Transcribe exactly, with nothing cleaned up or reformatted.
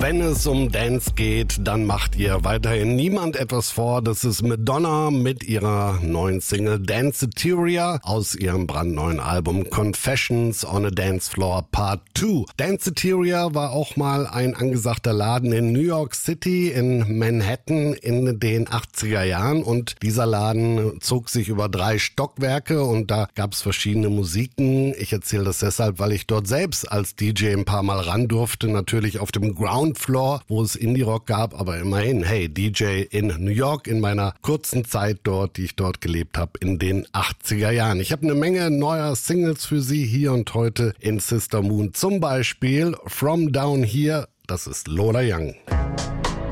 Wenn es um Dance geht, dann macht ihr weiterhin niemand etwas vor. Das ist Madonna mit ihrer neuen Single Danceteria aus ihrem brandneuen Album Confessions on a Dance Floor Part zwei. Danceteria war auch mal ein angesagter Laden in New York City in Manhattan in den achtziger Jahren und dieser Laden zog sich über drei Stockwerke und da gab es verschiedene Musiken. Ich erzähle das deshalb, weil ich dort selbst als D J ein paar Mal ran durfte, natürlich auf dem Ground Floor, wo es Indie-Rock gab, aber immerhin, hey, D J in New York in meiner kurzen Zeit dort, die ich dort gelebt habe, in den achtziger Jahren. Ich habe eine Menge neuer Singles für Sie hier und heute in Sister Moon. Zum Beispiel From Down Here, das ist Lola Young.